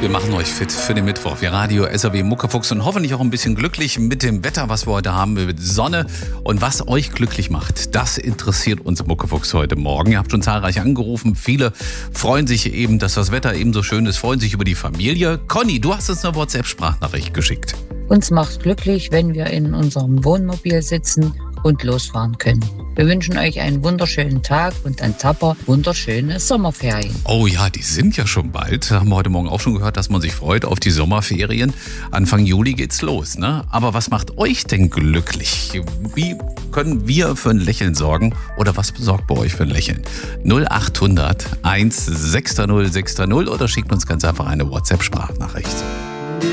Wir machen euch fit für den Mittwoch. Wir Radio SAW Muckefuchs und hoffentlich auch ein bisschen glücklich mit dem Wetter, was wir heute haben, mit Sonne. Und was euch glücklich macht, das interessiert uns Muckefuchs heute Morgen. Ihr habt schon zahlreich angerufen. Viele freuen sich eben, dass das Wetter eben so schön ist, freuen sich über die Familie. Conny, du hast uns eine WhatsApp-Sprachnachricht geschickt. Uns macht glücklich, wenn wir in unserem Wohnmobil sitzen und losfahren können. Wir wünschen euch einen wunderschönen Tag und an Zapper wunderschöne Sommerferien. Oh ja, die sind ja schon bald. Haben wir heute Morgen auch schon gehört, dass man sich freut auf die Sommerferien. Anfang Juli geht's los, ne? Aber was macht euch denn glücklich? Wie können wir für ein Lächeln sorgen? Oder was besorgt bei euch für ein Lächeln? 0800 160 660 oder schickt uns ganz einfach eine WhatsApp-Sprachnachricht.